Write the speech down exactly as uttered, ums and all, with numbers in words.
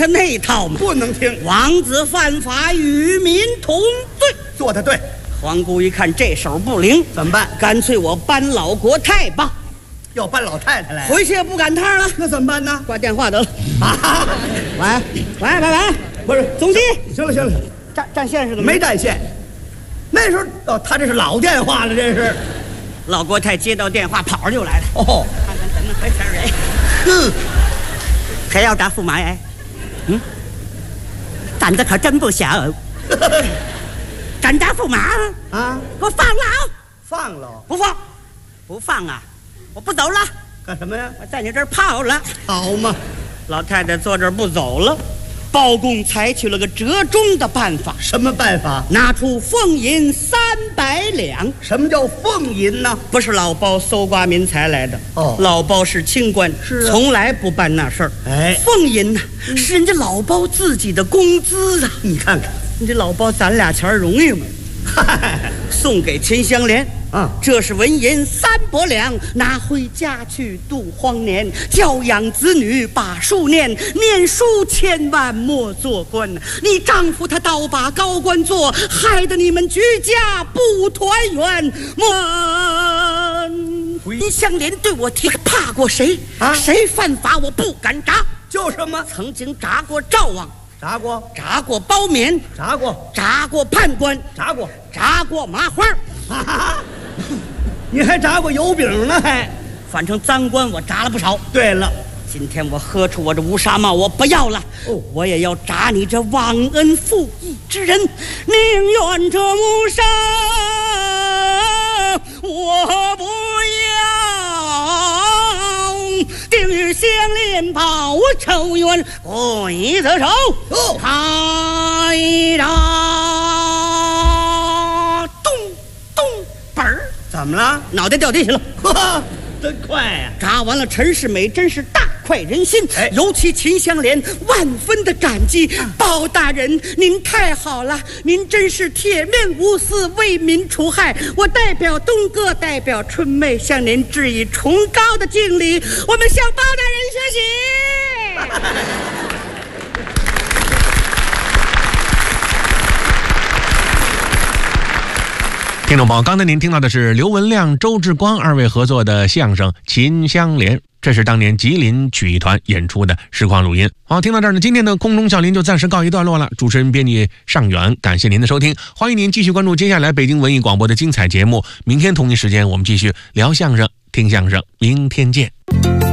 他那一套吗？ 不能听。 王子犯法，与民同罪。 做得对。 皇姑一看这手不灵， 怎么办？ 干脆我搬老国太吧。 要搬老太太来， 回去也不赶趟了。 那怎么办呢？ 挂电话得了。 啊， 喂喂喂喂， 不是总机， 行了行了， 占占线是怎么？ 没占线。那时候哦，他这是老电话了，这是。 老国太接到电话，跑着就来了。 哦， 看看怎么回事儿哎？ 哼， 还要打驸马哎？嗯，胆子可真不小哦。真打驸马啊！ 给我放了啊！ 放了？ 不放，不放啊！我不走了。 干什么呀？ 我在你这儿泡了。 好嘛！ 老太太坐这儿不走了。包公采取了个折中的办法。 什么办法？ 拿出俸银三百两。 什么叫俸银呢？ 不是老包搜刮民财来的哦， 老包是清官， 是、啊、 从来不办那事儿。 哎， 俸银呢、嗯、是人家老包自己的工资啊！ 你看看， 你这老包攒俩钱容易吗？送给秦香莲。 啊， 这是纹银三百两，拿回家去度荒年，教养子女把书念，念书千万莫做官。你丈夫他倒把高官做，害得你们居家不团圆。秦香莲对我提，怕过谁啊？ 谁犯法我不敢铡。 就什么？ 曾经铡过赵王， 铡过； 铡过包勉， 铡过； 铡过判官， 铡过； 铡过麻花。 哈哈，你还铡过油饼呢？还， 反正赃官我铡了不少。 对了， 今天我喝出我这乌纱帽，我不要了。哦，我也要铡你这忘恩负义之人。宁愿这乌纱我不要，定与相连报仇冤，鬼子手哦， 开打。 怎么了？ 脑袋掉地下了， 呵呵，真快呀！ 铡完了，陈世美真是大快人心， 哎， 尤其秦香莲万分的感激。包大人，您太好了，您真是铁面无私，为民除害。我代表东哥，代表春妹，向您致以崇高的敬礼。我们向包大人学习。 听众朋友，刚才您听到的是刘文亮、周志光二位合作的相声《秦香莲》，这是当年吉林曲艺团演出的实况录音。好，听到这儿呢，今天的空中笑林就暂时告一段落了。主持人编辑尚远，感谢您的收听，欢迎您继续关注接下来北京文艺广播的精彩节目。明天同一时间，我们继续聊相声、听相声，明天见。